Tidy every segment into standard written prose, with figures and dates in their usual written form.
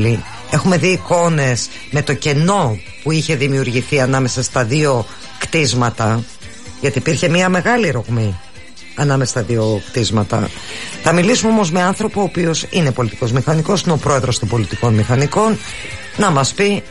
Έχουμε δει εικόνες με το κενό που είχε δημιουργηθεί ανάμεσα στα δύο κτίσματα, γιατί υπήρχε μια μεγάλη ρογμή ανάμεσα στα δύο κτίσματα. Θα μιλήσουμε όμως με άνθρωπο ο οποίος είναι πολιτικός μηχανικός, είναι ο πρόεδρος των πολιτικών μηχανικών, να μας πει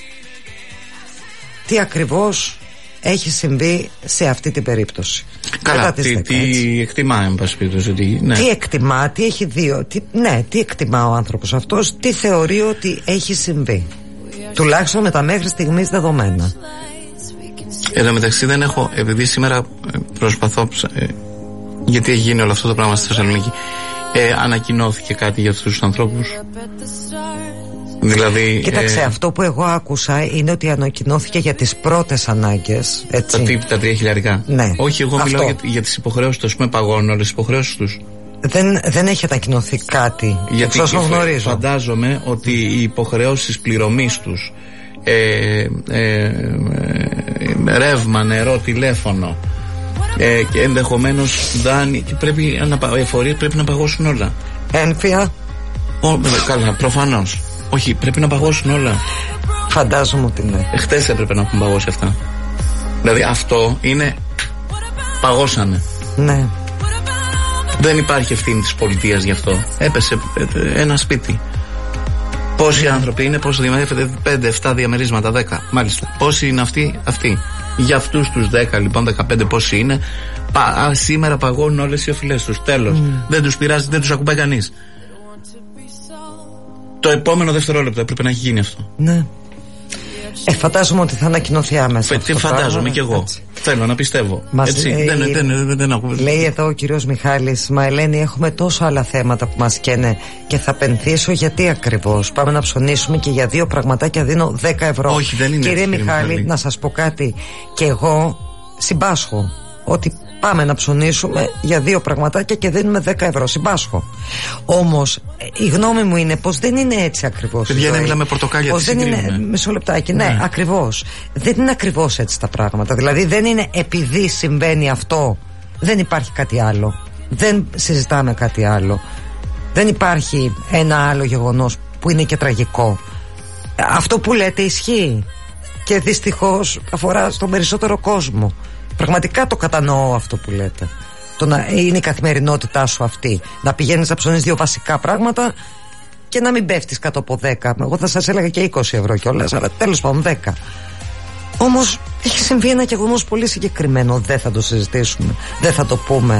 τι ακριβώς έχει συμβεί σε αυτή την περίπτωση. Καλά, τι εκτιμά, εν πάση περιπτώσει. Ναι. Τι εκτιμά, τι έχει δει, τι εκτιμά ο άνθρωπος αυτός, τι θεωρεί ότι έχει συμβεί, τουλάχιστον με τα μέχρι στιγμής δεδομένα. Εν τω μεταξύ δεν έχω, επειδή σήμερα προσπαθώ, γιατί έχει γίνει όλο αυτό το πράγμα στη Θεσσαλονίκη, ανακοινώθηκε κάτι για αυτούς τους ανθρώπους? Δηλαδή, κοίταξε, αυτό που εγώ άκουσα είναι ότι ανακοινώθηκε για τις πρώτες ανάγκες, έτσι. Τα 3.000. Ναι. Όχι, εγώ αυτό. μιλάω για τις υποχρεώσεις τους. Με παγώνουν όλες τις υποχρεώσεις τους. Δεν έχει ανακοινωθεί κάτι, γιατί όσο γνωρίζω. Φαντάζομαι ότι οι υποχρεώσεις πληρωμής τους, ρεύμα, νερό, τηλέφωνο, και ενδεχομένως δάνει, και εφορίες πρέπει να παγώσουν όλα. Ένφια. Καλά, προφανώς. Όχι, πρέπει να παγώσουν όλα. Φαντάζομαι ότι ναι. Χτες έπρεπε να έχουν παγώσει αυτά. Δηλαδή αυτό είναι, παγώσανε. Ναι. Δεν υπάρχει ευθύνη της πολιτείας γι' αυτό. Έπεσε ένα σπίτι. Πόσοι άνθρωποι είναι, πόσο διαμερίζονται? 5-7 διαμερίσματα, 10. Μάλιστα. Πόσοι είναι αυτοί? Για αυτούς τους 10, λοιπόν, 15 πόσοι είναι, σήμερα παγώνουν όλες οι οφειλές τους. Τέλος. Δεν τους πειράζει, δεν τους ακουμπάει κανείς. Το επόμενο δευτερόλεπτο έπρεπε να έχει γίνει αυτό. Ναι. Φαντάζομαι ότι θα ανακοινωθεί άμεσα. Τι φαντάζομαι κι εγώ. Έτσι. Θέλω να πιστεύω. Δεν ακούω. Λέει εδώ ο κύριος Μιχάλης, μα Ελένη, έχουμε τόσο άλλα θέματα που μας καίνε και θα πενθήσω γιατί ακριβώς. Πάμε να ψωνίσουμε και για 2 πραγματάκια δίνω 10 ευρώ. Όχι, δεν είναι. Κύριε Μιχάλη, να σας πω κάτι. Και εγώ συμπάσχω ότι πάμε να ψωνίσουμε για 2 πραγματάκια και δίνουμε 10 ευρώ. Συμπάσχω. Όμως η γνώμη μου είναι πως δεν είναι έτσι ακριβώς. Παιδιά, δεν μιλάμε πορτοκάλια. Πως δεν είναι. Μισό λεπτάκι, ναι, ακριβώς. Δεν είναι ακριβώς έτσι τα πράγματα. Δηλαδή δεν είναι επειδή συμβαίνει αυτό, δεν υπάρχει κάτι άλλο. Δεν συζητάμε κάτι άλλο. Δεν υπάρχει ένα άλλο γεγονός που είναι και τραγικό. Αυτό που λέτε ισχύει. Και δυστυχώς αφορά στον περισσότερο κόσμο. Πραγματικά το κατανοώ αυτό που λέτε. Το να είναι η καθημερινότητά σου αυτή. Να πηγαίνεις να ψωνείς 2 βασικά πράγματα και να μην πέφτεις κάτω από 10. Εγώ θα σας έλεγα και 20 ευρώ κιόλας, αλλά τέλος πάντων 10. Όμως έχει συμβεί ένα γεγονός πολύ συγκεκριμένο. Δεν θα το συζητήσουμε, δεν θα το πούμε.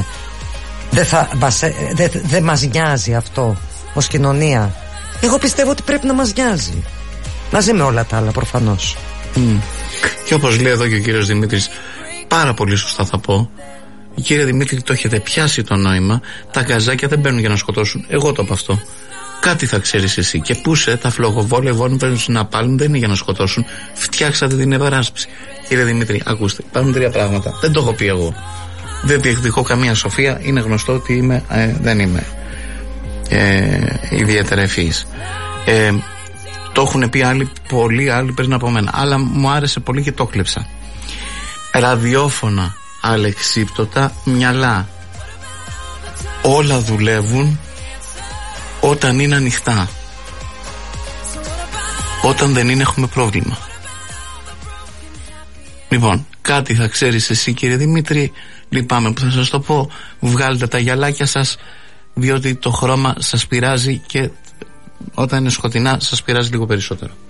Δεν μας νοιάζει αυτό ως κοινωνία. Εγώ πιστεύω ότι πρέπει να μας νοιάζει. Μαζί με όλα τα άλλα, προφανώς. Και όπως λέει εδώ και ο κύριος Δημήτρης, πάρα πολύ σωστά θα πω, κύριε Δημήτρη, το έχετε πιάσει το νόημα. Τα γκαζάκια δεν μπαίνουν για να σκοτώσουν. Εγώ το είπα αυτό. Κάτι θα ξέρεις εσύ. Και πούσε τα φλογοβόλια, βόλουν να πάλουν, δεν είναι για να σκοτώσουν. Φτιάξατε την επεράσπιση. Κύριε Δημήτρη, ακούστε, υπάρχουν 3 πράγματα. Δεν το έχω πει εγώ. Δεν διεκδικώ καμία σοφία. Είναι γνωστό ότι δεν είμαι ιδιαίτερα ευφυής. Το έχουν πει άλλοι, πολλοί άλλοι πριν από μένα. Αλλά μου άρεσε πολύ και το κλέψα. Ραδιόφωνα αλεξίπτωτα μυαλά. Όλα δουλεύουν όταν είναι ανοιχτά. Όταν δεν είναι, έχουμε πρόβλημα. Λοιπόν, κάτι θα ξέρεις εσύ, κύριε Δημήτρη. Λυπάμαι που θα σας το πω. Βγάλετε τα γυαλάκια σας, διότι το χρώμα σας πειράζει και όταν είναι σκοτεινά σας πειράζει λίγο περισσότερο.